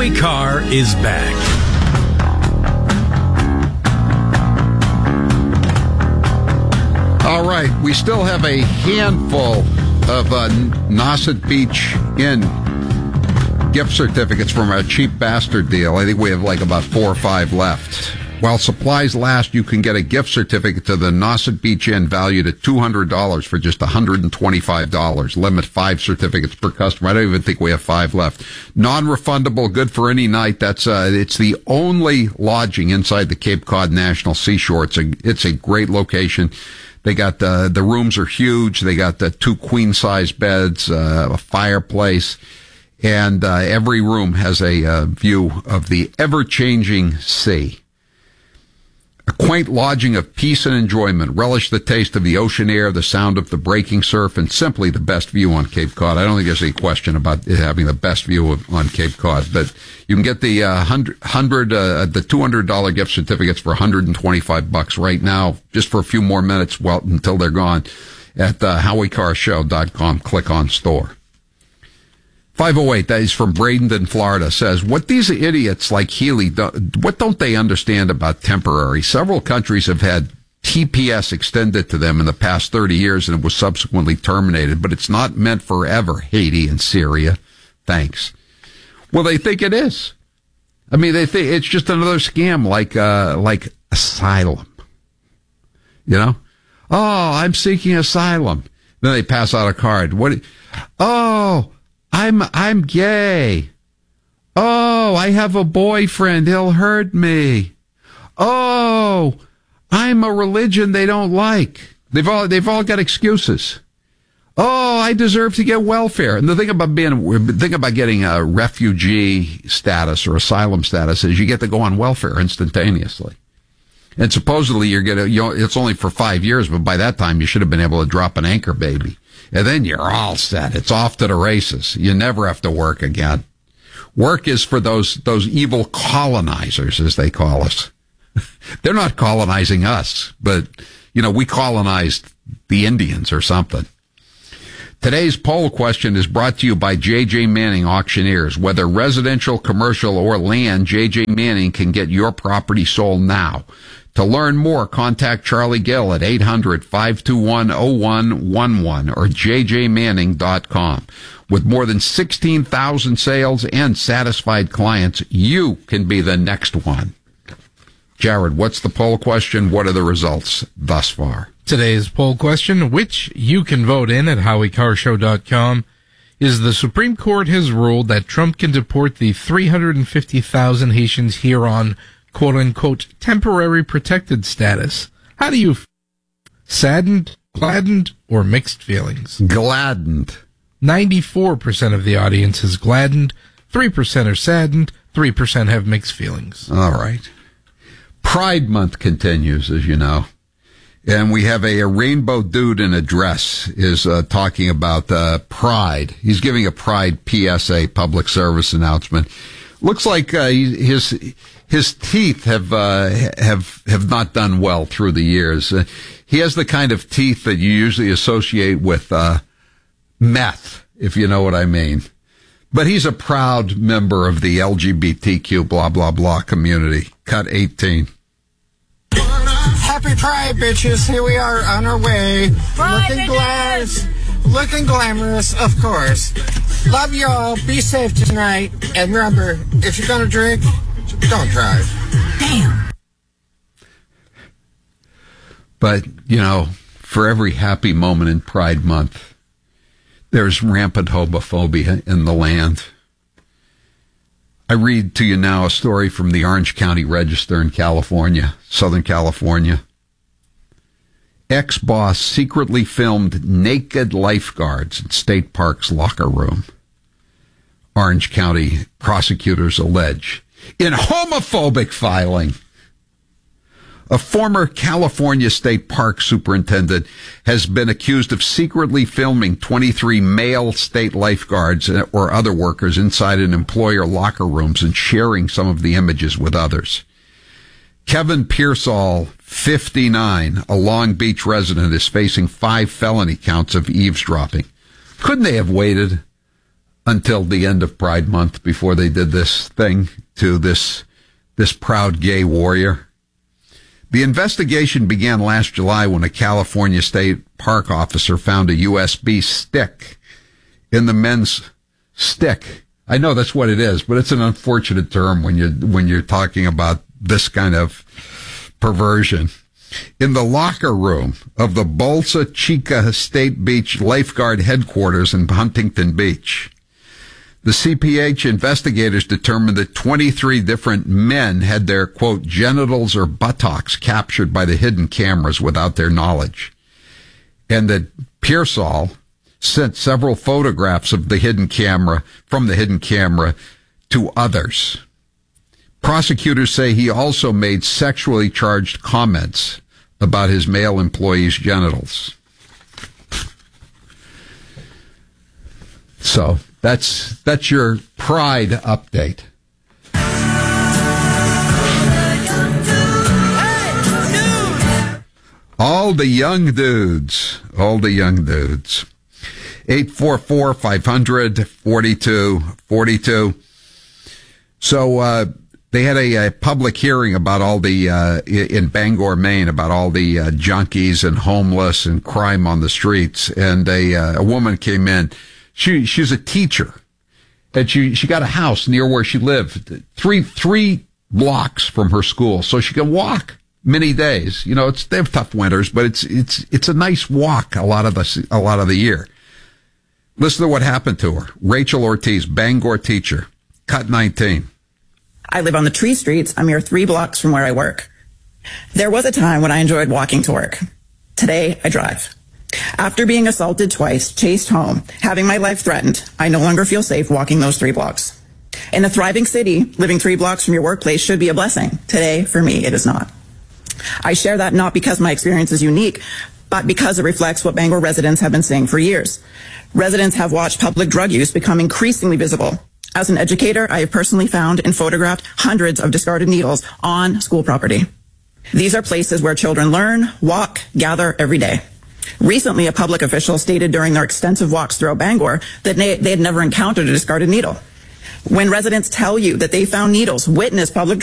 Howie Carr is back. All right, we still have a handful of Nauset Beach Inn gift certificates from our cheap bastard deal. I think we have like about 4 or 5 left. While supplies last, you can get a gift certificate to the Nauset Beach Inn valued at $200 for just $125. Limit 5 certificates per customer. I don't even think we have 5 left. Non-refundable, good for any night. It's the only lodging inside the Cape Cod National Seashore. It's a great location. They got the rooms are huge. They got the 2 queen-size beds, a fireplace, and every room has a view of the ever-changing sea. A quaint lodging of peace and enjoyment. Relish the taste of the ocean air, the sound of the breaking surf, and simply the best view on Cape Cod. I don't think there's any question about it having the best view on Cape Cod. But you can get the the $200 gift certificates for $125 right now, just for a few more minutes, well, until they're gone, at HowieCarrShow.com. Click on store. 508, that is from Bradenton, Florida, says, what these idiots like Healy, what don't they understand about temporary? Several countries have had TPS extended to them in the past 30 years and it was subsequently terminated, but it's not meant forever, Haiti and Syria. Thanks. Well, they think it is. I mean, they think it's just another scam like asylum. You know? Oh, I'm seeking asylum. Then they pass out a card. I'm gay. Oh, I have a boyfriend. He'll hurt me. Oh, I'm a religion they don't like. They've all got excuses. Oh, I deserve to get welfare. And the thing about getting a refugee status or asylum status is you get to go on welfare instantaneously. And supposedly it's only for 5 years, but by that time you should have been able to drop an anchor baby. And then you're all set. It's off to the races. You never have to work again. Work is for those evil colonizers, as they call us. They're not colonizing us, but, we colonized the Indians or something. Today's poll question is brought to you by J.J. Manning Auctioneers. Whether residential, commercial, or land, J.J. Manning can get your property sold now. To learn more, contact Charlie Gill at 800-521-0111 or jjmanning.com. With more than 16,000 sales and satisfied clients, you can be the next one. Jared, what's the poll question? What are the results thus far? Today's poll question, which you can vote in at HowieCarrShow.com, is the Supreme Court has ruled that Trump can deport the 350,000 Haitians here on quote-unquote temporary protected status. How do you feel? Saddened, gladdened, or mixed feelings? Gladdened. 94% of the audience is gladdened, 3% are saddened, 3% have mixed feelings. All right. Pride Month continues, as you know. And we have a rainbow dude in a dress is talking about pride. He's giving a pride PSA, public service announcement. Looks like his teeth have not done well through the years. He has the kind of teeth that you usually associate with meth, if you know what I mean. But he's a proud member of the LGBTQ blah blah blah community. Cut 18. Happy Pride, bitches! Here we are on our way, looking glamorous, of course. Love you all. Be safe tonight, and remember, if you're gonna drink, don't drive. Damn. But, for every happy moment in Pride Month, there's rampant homophobia in the land. I read to you now a story from the Orange County Register in California, Southern California. Ex-boss secretly filmed naked lifeguards in state park's locker room. Orange County prosecutors allege in homophobic filing. A former California State Park superintendent has been accused of secretly filming 23 male state lifeguards or other workers inside an employer locker rooms and sharing some of the images with others. Kevin Pearsall, 59, a Long Beach resident, is facing 5 felony counts of eavesdropping. Couldn't they have waited until the end of Pride Month before they did this thing to this proud gay warrior. The investigation began last July when a California state park officer found a USB stick in the men's stick. I know that's what it is, but it's an unfortunate term when you're talking about this kind of perversion. In the locker room of the Bolsa Chica State Beach Lifeguard headquarters in Huntington Beach. The CPH investigators determined that 23 different men had their, quote, genitals or buttocks captured by the hidden cameras without their knowledge. And that Pearsall sent several photographs of the hidden camera, from the hidden camera, to others. Prosecutors say he also made sexually charged comments about his male employees' genitals. So that's your Pride update. All the young dudes. 844-500-4242. So they had a public hearing about all the in Bangor, Maine, about all the junkies and homeless and crime on the streets. And a woman came in. She's a teacher, and she got a house near where she lived, three blocks from her school, so she can walk many days. You know, they have tough winters, but it's a nice walk a lot of the year. Listen to what happened to her. Rachel Ortiz, Bangor teacher, cut 19. I live on the Tree Streets, a mere 3 blocks from where I work. There was a time when I enjoyed walking to work. Today, I drive. After being assaulted twice, chased home, having my life threatened, I no longer feel safe walking those 3 blocks. In a thriving city, living 3 blocks from your workplace should be a blessing. Today, for me, it is not. I share that not because my experience is unique, but because it reflects what Bangor residents have been saying for years. Residents have watched public drug use become increasingly visible. As an educator, I have personally found and photographed hundreds of discarded needles on school property. These are places where children learn, walk, gather every day. Recently, a public official stated during their extensive walks throughout Bangor that they had never encountered a discarded needle. When residents tell you that they found needles, witness public